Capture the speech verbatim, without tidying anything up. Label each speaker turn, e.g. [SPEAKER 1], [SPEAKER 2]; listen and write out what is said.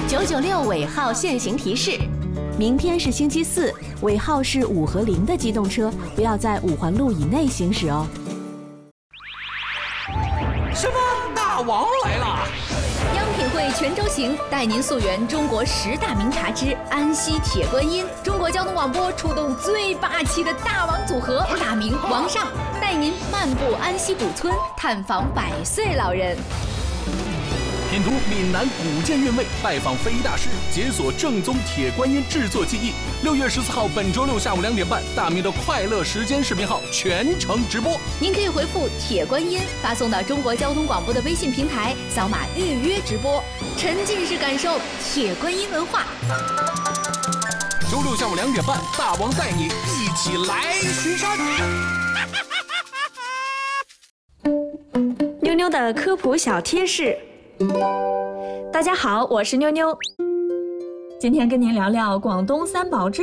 [SPEAKER 1] 九九六尾号限行提示：明天是星期四，尾号是五和零的机动车不要在五环路以内行驶哦。
[SPEAKER 2] 什么？大王来了！
[SPEAKER 3] 央品汇全州行带您溯源中国十大名茶之安溪铁观音。中国交通广播出动最霸气的大王组合，大明王上带您漫步安溪古村，探访百岁老人。
[SPEAKER 2] 品读闽南古建韵味，拜访非遗大师，解锁正宗铁观音制作技艺。六月十四号，本周六下午两点半，大明的快乐时间视频号全程直播。
[SPEAKER 3] 您可以回复铁观音发送到中国交通广播的微信平台，扫码预约直播，沉浸式感受铁观音文化。
[SPEAKER 2] 周六下午两点半，大王带你一起来巡山。
[SPEAKER 4] 妞妞的科普小贴士。大家好，我是妞妞，今天跟您聊聊广东三宝之